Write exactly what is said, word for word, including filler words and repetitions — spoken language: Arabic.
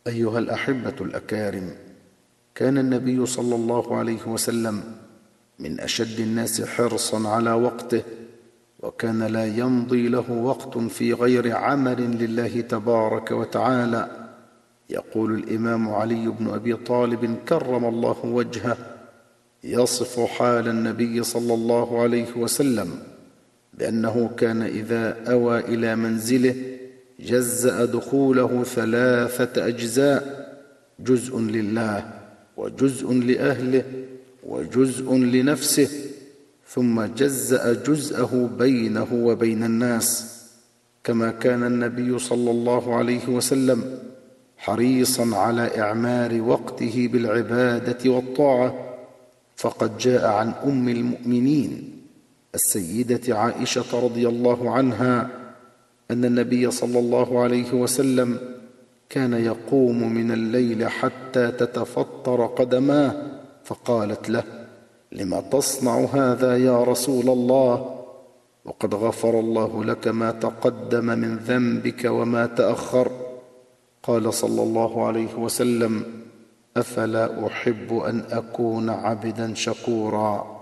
أيها الأحبة الأكارم، كان النبي صلى الله عليه وسلم من أشد الناس حرصا على وقته، وكان لا يمضي له وقت في غير عمل لله تبارك وتعالى. يقول الإمام علي بن أبي طالب كرم الله وجهه يصف حال النبي صلى الله عليه وسلم بأنه كان إذا أوى إلى منزله جزأ دخوله ثلاثة أجزاء: جزء لله، وجزء لأهله، وجزء لنفسه، ثم جزأ جزءه بينه وبين الناس. كما كان النبي صلى الله عليه وسلم حريصا على إعمار وقته بالعبادة والطاعة، فقد جاء عن أم المؤمنين السيدة عائشة رضي الله عنها أن النبي صلى الله عليه وسلم كان يقوم من الليل حتى تتفطر قدماه، فقالت له: لم تصنع هذا يا رسول الله؟ وقد غفر الله لك ما تقدم من ذنبك وما تأخر. قال صلى الله عليه وسلم: أفلا أحب أن أكون عبدا شكورا.